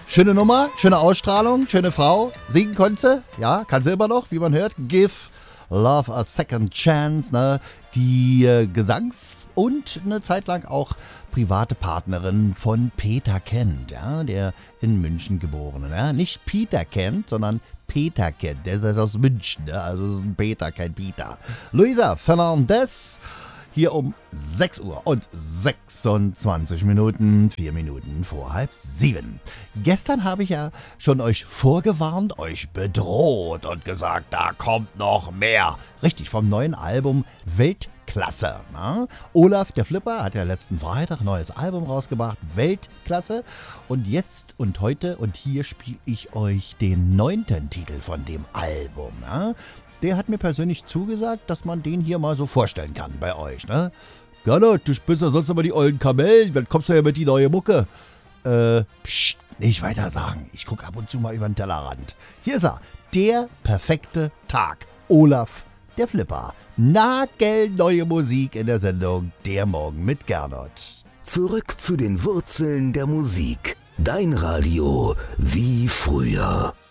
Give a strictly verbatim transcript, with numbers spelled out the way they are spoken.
Schöne Nummer, schöne Ausstrahlung, schöne Frau. Singen konnte sie, ja, kann sie immer noch, wie man hört. Give Love a Second Chance, ne? Die äh, Gesangs- und eine Zeit lang auch private Partnerin von Peter Kent, ja, der in München geborene. Ja? Nicht Peter Kent, sondern Peter Kent, der ist aus München, ne? Also es ist ein Peter, kein Peter. Luisa Fernandez, hier um sechs Uhr und sechsundzwanzig Minuten, vier Minuten vor halb sieben. Gestern habe ich ja schon euch vorgewarnt, euch bedroht und gesagt, da kommt noch mehr. Richtig, vom neuen Album Weltklasse. Na? Olaf, der Flipper, hat ja letzten Freitag ein neues Album rausgebracht, Weltklasse. Und jetzt und heute und hier spiele ich euch den neunten Titel von dem Album. Na? Der hat mir persönlich zugesagt, dass man den hier mal so vorstellen kann bei euch, ne? Gernot, du spielst ja sonst immer die ollen Kamellen, dann kommst du ja mit die neue Mucke. Äh, psst, nicht weiter sagen. Ich gucke ab und zu mal über den Tellerrand. Hier ist er, der perfekte Tag. Olaf, der Flipper. Nagelneue Musik in der Sendung Der Morgen mit Gernot. Zurück zu den Wurzeln der Musik. Dein Radio wie früher.